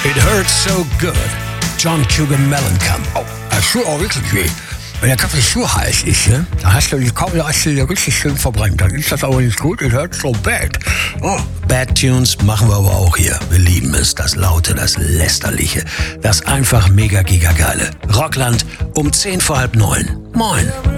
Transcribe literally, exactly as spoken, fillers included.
It hurts so good. John Cougar Mellencamp. Oh, das tut auch wirklich weh. Wenn der Kaffee zu heiß ist, ne, da hast du die Kaffeeleiste ja richtig schön verbrannt. Dann ist das aber nicht gut. It hurts so bad. Oh. Bad Tunes machen wir aber auch hier. Wir lieben es. Das Laute, das Lästerliche. Das einfach mega giga geile. Rockland um zehn vor halb neun. Moin.